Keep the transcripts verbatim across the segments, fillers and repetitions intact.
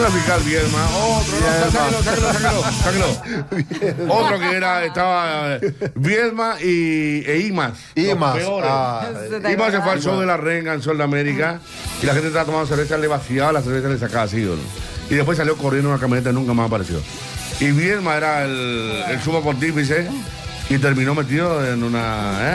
Una fiscal Viedma, otro, no, sáquelo, sáquelo, sáquelo, sáquelo. Otro que era, estaba Viedma y e Imas. Imas. Ah, Imas se fue al show de la Renga en Sol de América y la gente estaba tomando cerveza, le vaciaba la cerveza y le sacaba así, ¿no? Y después salió corriendo en una camioneta y nunca más apareció. Y Viedma era el, el sumo pontífice y terminó metido en una...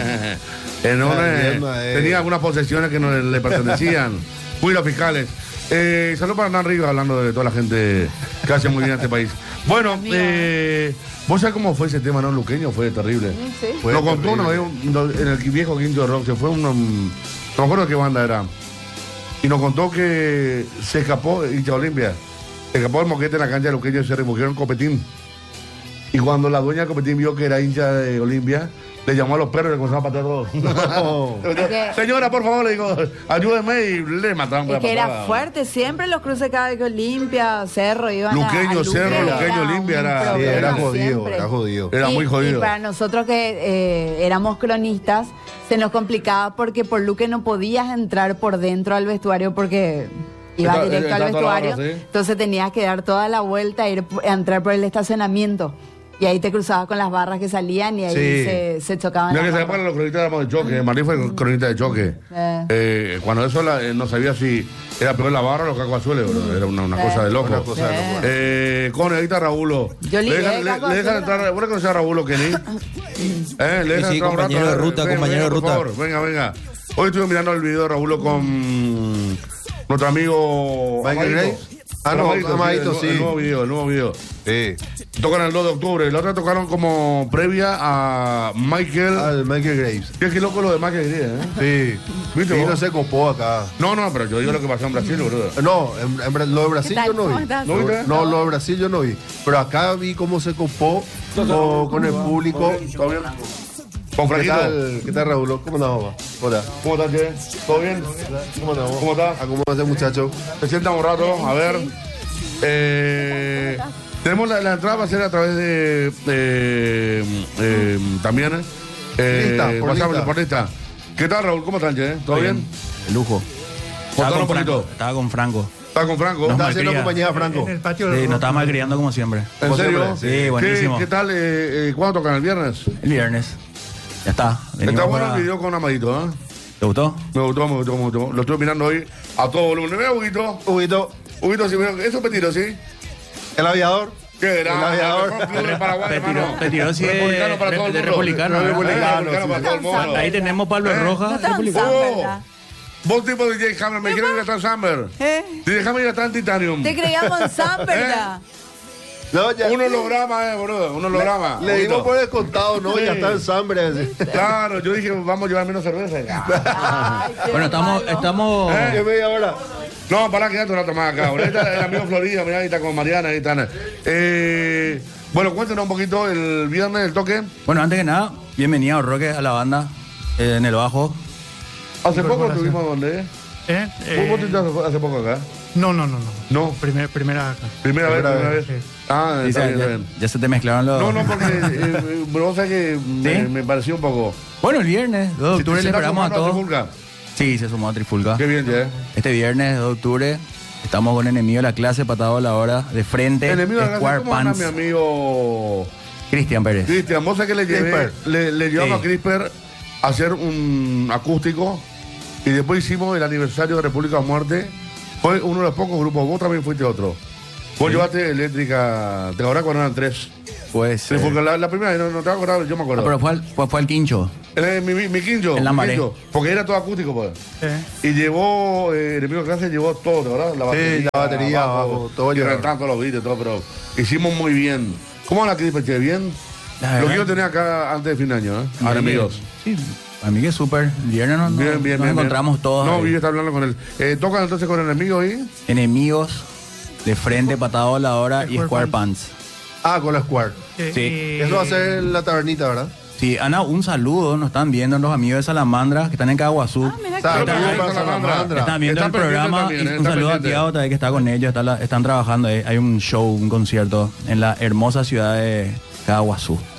en una tenía algunas posesiones que no le, le pertenecían. Fui los fiscales. Eh, saludos para Hernán Rivas, hablando de toda la gente que hace muy bien a este país. Bueno, eh, ¿vos sabés cómo fue ese tema, no? Luqueño fue terrible. Sí. Fue Lo contó uno en el viejo Quinto de Rock, se fue un... No me acuerdo qué banda era. Y nos contó que se escapó, hincha Olimpia, se escapó el moquete en la cancha de Luqueño y se refugió en Copetín. Y cuando la dueña de Copetín vio que era hincha de Olimpia, le llamó a los perros y le comenzó a patear todos. No. Señora, por favor, le digo, ayúdeme, y le mataron. Es que era fuerte, siempre los cruces cada vez que Olimpia, Cerro, iban Luqueño, a, a Cerro, Luqueño, Olimpia, era, sí, era jodido, siempre. era jodido. Era y, muy jodido. Y para nosotros que eh, éramos cronistas, se nos complicaba porque por Luque no podías entrar por dentro al vestuario porque iba Está, directo está al vestuario. Hora, ¿sí? Entonces tenías que dar toda la vuelta, ir a entrar por el estacionamiento. Y ahí te cruzabas con las barras que salían y ahí Sí. se, se chocaban. Mira las que se barras. llaman los cronistas de choque. Marí fue cronista de choque. Eh. Eh, cuando eso la, eh, no sabía si era peor la barra o los cacos azules, bro. Era una, una Eh. cosa de loco. Una cosa de loco. Eh, Cone, ahí está Raúl. Yo le ligué dejan, le, Caco le dejan Azul. entrar. ¿Vos le conocés a Raúl Kenny? ¿Eh? Le dejan Sí, entrar un rato. compañero de ruta, Venga, compañero venga, de por ruta. favor, venga, venga. Hoy estuve mirando el video de Raúl con nuestro amigo Michael Amadito. Gray. Ah, no, Amadito, sí. El nuevo video, el nuevo video. Sí. Tocan el dos de octubre. La otra tocaron como previa a Michael. Al Michael Graves. Qué, qué loco lo de Michael Gray, ¿eh? Sí. ¿Viste Y vos? no se copó acá. No, no, pero yo digo lo que pasó en Brasil, boludo. No, en, en Bra- lo de Brasil ¿Qué tal? yo no ¿Cómo vi. estás? ¿No viste? No, lo de Brasil yo no vi. Pero acá vi cómo se copó con, con el público. ¿Todo bien? Con ¿Qué Franquito. tal, ¿Qué tal, Raúl? ¿Cómo andamos? Hola. ¿Cómo estás, che? ¿Todo bien? ¿Cómo andamos? ¿Cómo estás? ¿Cómo está ese muchacho? Se sienta un rato, a ver. Eh, tenemos la, la entrada va a ser a través de, de, eh, también eh, Lista, por WhatsApp, lista. por lista. ¿Qué tal, Raúl? ¿Cómo están, che? ¿Todo bien? El lujo. Estaba Contanos con, un poquito. Franco, estaba con Franco. ¿Estás con Franco? No, Está haciendo malcria. compañía a Franco. En el patio del Sí, nos rock. estaba malcriando como siempre. ¿En Como serio? siempre, sí, buenísimo. ¿Qué, qué tal? Eh, eh, ¿Cuándo tocan el viernes? El viernes. Ya está. Venimos Está bueno para- el video con Amadito, ¿eh? ¿Te gustó? Me gustó, me gustó, me gustó. Lo estuve mirando hoy a todo volumen. Mira, Huguito. Huguito, Huguito, sí, mira, eso es petiro, ¿sí? el aviador. ¿Qué era? El aviador. El mejor club de Paraguay, Te tiró- hermano. te tiró, sí, de- Republicano para de- todo el de mundo. republicano, ¿verdad? Republicano, Republicano, para todo el mundo. Ahí tenemos Pablo ¿Eh? Rojas. No estaban republicano. Sam, Oh. ¿verdad? Vos tipo de D J Hammer, me quieren ir a estar Samber. ¿Eh? D J Hammer ya está en Titanium. Te creíamos en Sam, ¿verdad? No, ya. Un holograma, eh, boludo, un holograma. Le dimos Huguito. por descontado, ¿no? Sí. Ya está en Sambre. Claro, yo dije, vamos a llevar menos cerveza. Ay, qué Bueno, estamos, malo. estamos, ¿Eh? ¿Qué media hora? No, para quedarte un rato más acá. Ahí está el amigo Florida, mirá, ahí está con Mariana, ahí están. Eh, bueno, cuéntenos un poquito el viernes, el toque. bueno, antes que nada, bienvenido Roque a la banda, eh, en el bajo. Hace poco Incorporación. estuvimos donde. ¿Eh? ¿Vos, Eh, vos estuviste hace, hace poco acá? no, no, no, no. No. Primer, primera acá. Primera vez, Primera primera vez, vez. sí. Ah, Sí, está ya, bien, está ya- bien. ya se te mezclaron los... No, no, porque eh, eh, pero vos sabés que me, ¿Sí? me pareció un poco. Bueno, el viernes, dos de octubre, ¿Se le está esperamos a sumando todos. Trifulca? Sí, se sumó a Trifulca. Qué bien, ya. Este viernes, dos de octubre, estamos con Enemigo de la Clase, patado a la hora, de frente, El enemigo de la Square clase, ¿cómo anda Pants, mi amigo Cristian Pérez. Cristian? Vos sabés que le llevé, Crisper. le, le llevamos Sí. a Crisper a hacer un acústico y después hicimos el aniversario de República de Muerte. Fue uno de los pocos grupos, vos también fuiste otro. Vos Sí. llevaste eléctrica, ¿te acordás cuando eran tres? Pues, Sí, porque la, la primera, no, no te acordás, yo me acuerdo. no, pero fue al, fue, fue al quincho. Eh, mi, mi, mi quincho, En la mi Maré. quincho, porque era todo acústico, pues. ¿Eh? Y llevó, eh, el enemigo de clase llevó todo, ¿verdad? La batería, la batería abajo, todo y llevaba. rentaban todos los vídeos, todo, pero hicimos muy bien. ¿Cómo anda Crisper, che? ¿Bien? La Lo verdad. que yo tenía acá antes de fin de año, ¿eh? A enemigos. Sí, a mí que es súper. El viernes nos, Bien, nos- bien, nos bien. encontramos bien. todos. No, ahí. Vivi está hablando con él. Eh, ¿Tocan entonces con enemigos ahí? Enemigos, de frente, patado a la hora y Square Square Pants. Pants. Ah, con la Square. Eh, Sí. y- Eso va a ser en la tabernita, ¿verdad? Sí, Ana, un saludo. Nos están viendo los amigos de Salamandra que están en Caguazú. Ah, mira Saludos que- Saludos para para Salamandra. Están viendo Está el pendiente programa también, y eh, un está saludo a pendiente. Tiago también que está con ellos. Está la- están trabajando. eh, Hay un show, un concierto en la hermosa ciudad de Caguazú.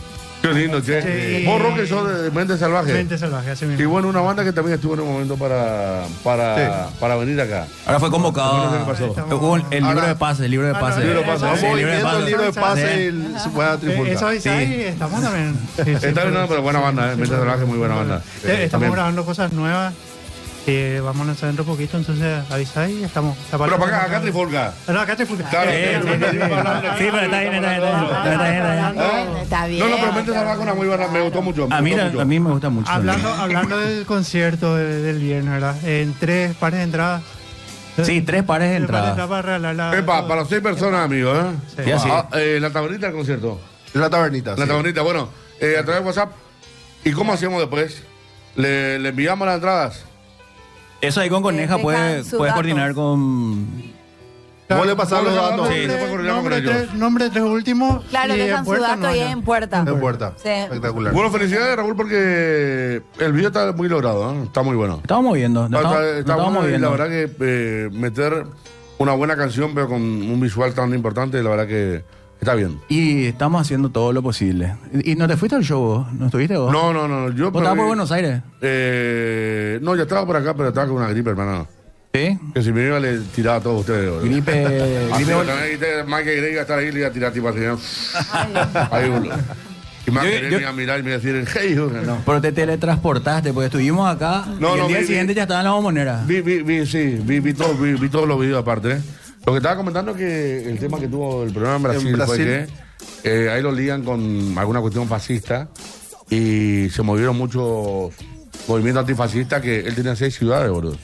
Qué lindo, che. Sí. Vos, Roque, sos de Mente Salvaje. Mente Salvaje, así mismo. Y bueno, una banda que también estuvo en un momento para, para, Sí. para venir acá. Ahora fue convocado. No sé qué pasó. Estamos- Hubo el libro Ahora- de pase, el libro de Ah, pase. no, libro de pase. eso- Vamos, sí, Movimiento, el libro de pase Sí. y el- se puede Eh, trifulcar. Eso avisa Sí. y estamos también. Sí, sí, Está bien, pero- no, pero buena banda, ¿eh? Mente Salvaje, muy buena banda. Eh, Estamos También. grabando cosas nuevas. Que vamos a lanzar dentro de poquito, entonces avisáis y estamos. Pero para acá, acá Trifulca. No, acá te fulga. Claro, Eh, sí, eh, sí, sí, eh, sí, eh, sí, eh, Sí, pero está bien, está bien, está bien, está bien, está bien, está bien. Está bien. No, no, pero Mente Salvaje una muy buena, me gustó mucho. me A mí, gustó la- mucho. a mí me gusta mucho. Hablando, hablando del concierto de- del viernes, ¿verdad? En tres pares de entradas. Sí, tres pares de Tres pares entradas. para regalar la. Epa, para seis personas, amigos, ¿eh? Sí. Y así. Ah, eh, la tabernita del concierto. La tabernita. La sí. tabernita, bueno, eh, a través de WhatsApp. ¿Y cómo hacemos después? ¿Le, le enviamos las entradas? Eso ahí con Coneja dejan puedes, sus puedes datos. coordinar con... ¿Cómo le pasan los Vos le datos? Sí, Nombre, después coordinamos nombre, con ellos. tres, nombre tres últimos. Claro, y en dejan su puerta dato no y hay. en puerta. En puerta. Sí. Espectacular. Bueno, felicidades, Raúl, porque el video está muy logrado, ¿eh? Está muy bueno. Estamos moviendo, Está, nos estamos, está- nos está estamos bueno y la moviendo. verdad que eh, meter una buena canción, pero con un visual tan importante, la verdad que está bien. Y estamos haciendo todo lo posible. ¿Y y no te fuiste al show vos? ¿No estuviste vos? No, no, no. Yo ¿Vos estabas por perdí- Buenos Aires? Eh, no, ya estaba por acá, pero estaba con una gripe, hermano. ¿Sí? Que si me iba le tiraba a todos ustedes. boludo. Gripe... Así, gripe también dijiste, Mike Grey iba a estar ahí, le iba a tirar tipo así, ¿no? Ahí, boludo. Y Mike Yo- Grey yo- me iba a mirar y me iba a decir, hey, boludo, no. Pero te teletransportaste, porque estuvimos acá No, y el no, día vi- siguiente vi- ya estaba en la bombonera. Vi, vi, vi, sí, vi, vi, todo- vi, vi todos los videos aparte. ¿eh? Lo que estaba comentando es que el tema que tuvo el programa en Brasil, En fue Brasil. que eh, ahí lo ligan con alguna cuestión fascista y se movieron muchos movimientos antifascistas que él tenía seis ciudades, boludo.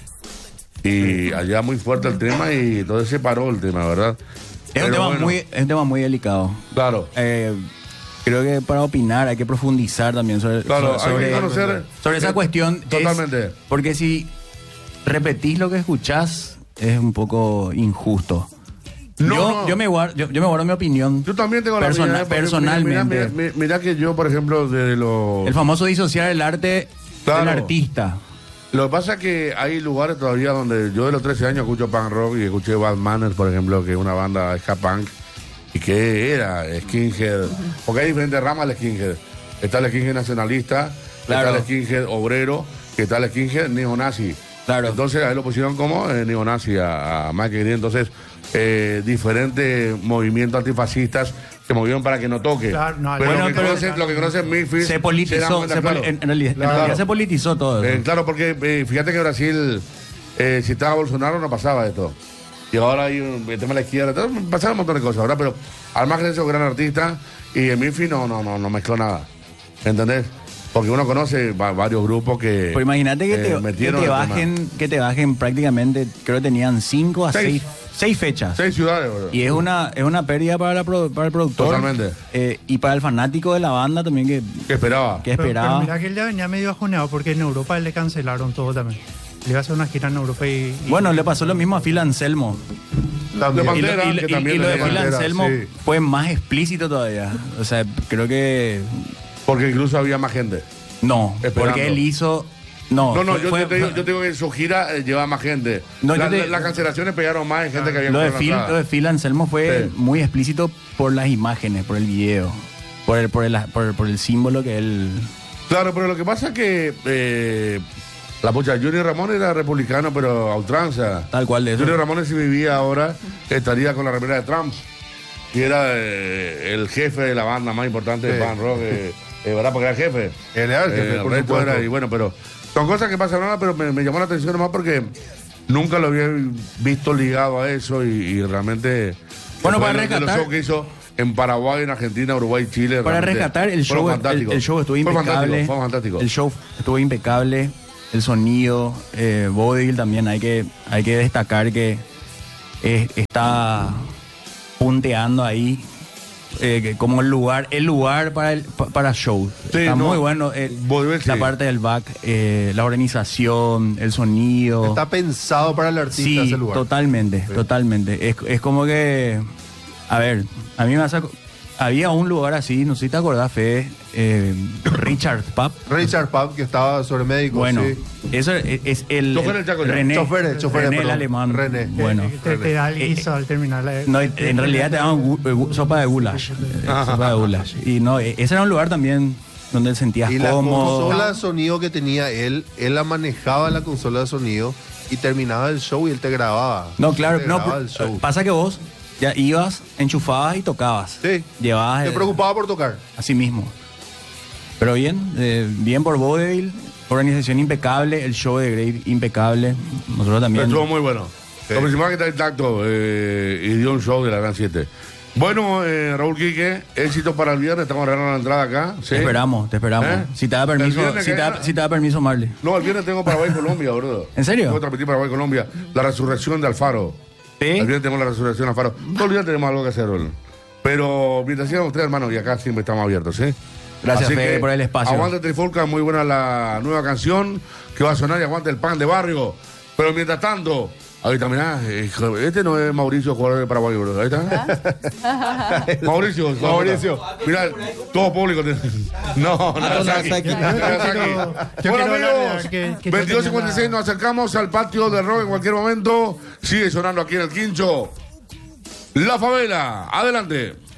Y allá muy fuerte el tema y entonces se paró el tema, ¿verdad? Es Pero un, tema bueno, muy, es un tema muy delicado. Claro. Eh, creo que para opinar hay que profundizar también sobre, Claro, sobre, hay que sobre- conocer- sobre esa eh, cuestión. Es- totalmente. porque si repetís lo que escuchás, es un poco injusto. No, yo, no. yo, me guardo, yo, yo me guardo mi opinión. Yo también tengo la Persona- mía, ¿eh? Porque personalmente. Mira, mira, mira que yo, por ejemplo, de los... El famoso disociar el arte Claro. del artista. Lo que pasa es que hay lugares todavía donde yo de los trece años escucho punk rock y escuché Bad Manners, por ejemplo, que es una banda ska punk y que era skinhead, porque hay diferentes ramas del skinhead. Está el skinhead nacionalista, Claro. está el skinhead obrero, que está el skinhead neonazi. Claro. Entonces ahí lo pusieron como eh, neonazi a, a Mike Green. Entonces, eh, diferentes movimientos antifascistas se movieron para que no toque. Claro, no, pero, bueno, lo, que pero- conocen, lo que conocen Memphis Se dan politizó, cuenta, se poli- claro. en, en realidad, en Claro. realidad se politizó todo eso. Eh, claro, porque eh, fíjate que Brasil, eh, si estaba Bolsonaro, no pasaba esto. Y ahora hay un el tema de la izquierda, todo, pasaron un montón de cosas, ¿verdad? Pero al margen de eso, gran artista, y en Memphis no, no, no, no mezcló nada. ¿Entendés? Porque uno conoce va- varios grupos que. Pues imagínate que, eh, te, que metieron te el tema. bajen, que te bajen prácticamente, creo que tenían cinco a Seis. seis, seis fechas. Seis ciudades, bro. Y es una, es una pérdida para, la pro- para el productor. Totalmente. Eh, y para el fanático de la banda también que, ¿Qué esperaba? que Pero, pero esperaba. mira que él ya venía medio ajoneado porque en Europa le cancelaron todo también. Le iba a hacer una gira en Europa y. y- Bueno, le pasó lo mismo a Phil Anselmo. También. De Y lo, Pantera, y lo- que y- también y lo de tenía Phil Pantera, Anselmo sí. fue más explícito todavía. O sea, creo que Porque incluso había más gente. no, Esperando. porque él hizo... No, No, no, fue- yo, fue- yo te digo, fue- yo te digo que en su gira eh, llevaba más gente. No, yo La- te- la- las cancelaciones pegaron más en gente que había Lo de, comprado Phil, la entrada. lo de Phil Anselmo fue Sí. muy explícito por las imágenes, por el video, por el, por el, por, por el símbolo que él... Claro, pero lo que pasa es que eh, la pucha, Junior Ramón era republicano, pero a ultranza. Tal cual de eso. Junior Ramón, si vivía ahora, estaría con la remera de Trump. Y era eh, el jefe de la banda más importante de Sí. Pan Rock, eh, eh, ¿verdad? Porque era el jefe. Él era el jefe, Eh, por resto supuesto. era- y bueno, pero son cosas que pasan ahora, pero me, me llamó la atención nomás porque nunca lo había visto ligado a eso y, y realmente. Bueno, fue para de los- de los rescatar- shows que hizo en Paraguay, en Argentina, Uruguay, Chile. Para realmente rescatar el fueron show, el, fantásticos. el show estuvo Fue impecable. fantástico, fue fantástico. El show estuvo impecable. El sonido, eh, Vodevil también hay que, hay que destacar que eh, está punteando ahí eh, que como el lugar, el lugar para el pa- para show. Sí, está no, muy bueno. eh, Vodevil, la sí. parte del back, eh, la organización, el sonido. Está pensado para el artista Sí, ese lugar. totalmente, totalmente. Es, es como que, a ver, a mí me vas a, había un lugar así, no sé si te acordás, Fede, eh, Richard Pub. Richard Pub, que estaba sobre médico. Bueno, sí. eso es, es el, Chofer el del Chaco, ya. René, Chofer, chofer, René el perdón. alemán. René. Bueno, Te, te da el guiso al terminar la... no, en realidad te daban gu- gu- sopa de goulash, eh, sopa de goulash. Y no, eh, ese era un lugar también donde sentías Y la cómodo. consola de sonido que tenía él, él la manejaba la consola de sonido y terminaba el show y él te grababa. No, claro, Te no, grababa el show. pasa que vos ya ibas, enchufabas y tocabas. Sí. Llevabas Te el- preocupaba por tocar. así mismo. Pero bien, eh, bien por Vodevil, organización impecable, el show de Grave impecable. Nosotros también. Estuvo muy bueno. Sí. Lo principal que está intacto eh, y dio un show de la Gran siete. Bueno, eh, Raúl Quique, éxito para el viernes. Estamos arreglando la entrada acá. ¿sí? Te esperamos, te esperamos. ¿Eh? Si te da El permiso, viernes si que te da, gana- si te da permiso, Marley. No, el viernes tengo Paraguay-Colombia, boludo. ¿En serio? Tengo que transmitir Paraguay-Colombia. La resurrección de Alfaro. ¿Sí? El viernes tenemos la resurrección de Alfaro. Todos los días tenemos algo que hacer, boludo. Pero mientras sigan ustedes, hermanos, y acá siempre estamos abiertos, ¿sí? Gracias, Así Fede, que por el espacio. Aguante Trifulca, muy buena la nueva canción que va a sonar y aguante el pan de barrio. Pero mientras tanto, ahorita mirá, hijo, este no es Mauricio, jugador de Paraguay, bro. Ahí está. Mauricio, Mauricio. Mira, todo público. No, Nagasaki. Nagasaki. Nagasaki. Yo Bueno, quiero hablar amigos, de que- que yo veintidós tenía cincuenta y seis una- nos acercamos al patio de rock en cualquier momento. Sigue sonando aquí en el Quincho. La Favela, adelante.